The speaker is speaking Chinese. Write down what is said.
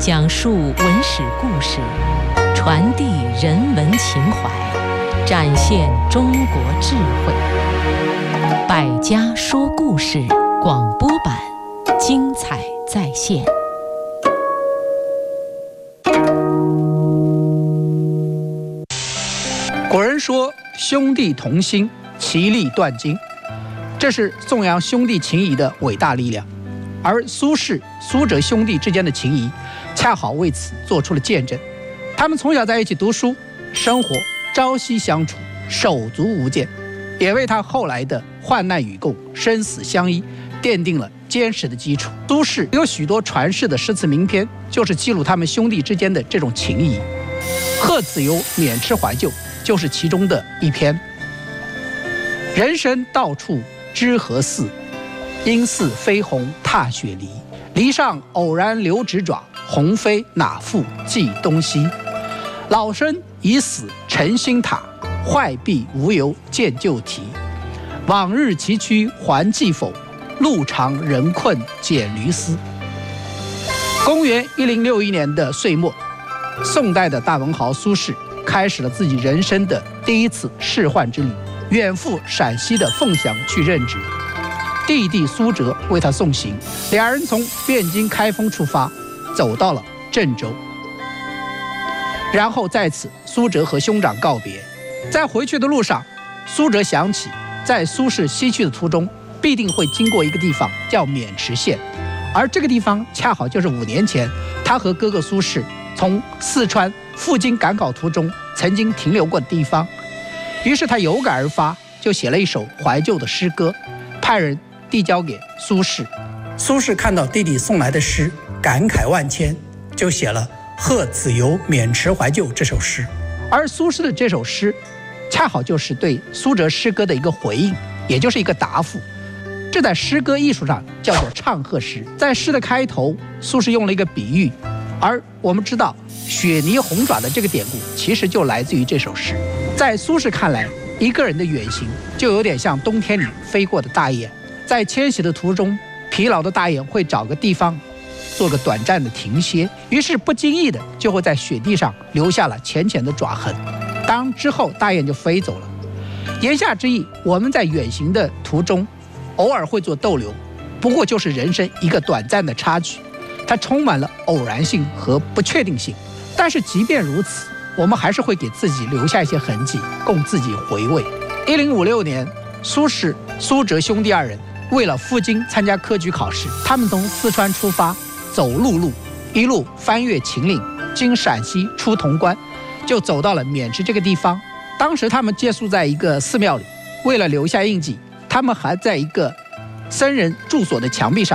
讲述文史故事，传递人文情怀，展现中国智慧。百家说故事广播版，精彩再现。 古人说兄弟同心，其利断金，这是颂扬兄弟情谊的伟大力量。而苏辙兄弟之间的情谊恰好为此做出了见证。他们从小在一起读书生活，朝夕相处，手足无间，也为他后来的患难与共，生死相依奠定了坚实的基础。苏轼有许多传世的诗词名篇，就是记录他们兄弟之间的这种情谊。贺子由免池怀旧就是其中的一篇。人生到处知何似，应似飞鸿踏雪梨。篱上偶然留指爪，鸿飞哪复计东西。老身已死陈新塔，坏壁无由见旧题。往日崎岖还记否，路长人困蹇驴嘶。公元1061年的岁末，宋代的大文豪苏轼开始了自己人生的第一次仕宦之旅，远赴陕西的凤翔去任职。弟弟苏辙为他送行，两人从汴京开封出发，走到了郑州。然后在此，苏辙和兄长告别。在回去的路上，苏辙想起在苏轼西去的途中，必定会经过一个地方叫渑池县，而这个地方恰好就是5年前他和哥哥苏轼从四川赴京赶考途中曾经停留过的地方。于是他有感而发，就写了一首怀旧的诗歌，派人递交给苏轼。苏轼看到弟弟送来的诗，感慨万千，就写了《贺子由免池怀旧》这首诗。而苏轼的这首诗恰好就是对苏辙诗歌的一个回应，也就是一个答复。这在诗歌艺术上叫做唱和诗。在诗的开头，苏轼用了一个比喻，而我们知道雪泥红爪的这个典故其实就来自于这首诗。在苏轼看来，一个人的远行就有点像冬天里飞过的大雁，在迁徙的途中，疲劳的大雁会找个地方做个短暂的停歇，于是不经意的就会在雪地上留下了浅浅的爪痕。当之后大雁就飞走了。言下之意，我们在远行的途中偶尔会做逗留，不过就是人生一个短暂的插曲，它充满了偶然性和不确定性。但是即便如此，我们还是会给自己留下一些痕迹，供自己回味。1056年，苏轼、苏辙兄弟2人为了赴京参加科举考试，他们从四川出发，走陆路，一路翻越秦岭，经陕西出潼关，就走到了渑池这个地方。当时他们借宿在一个寺庙里，为了留下印记，他们还在一个僧人住所的墙壁上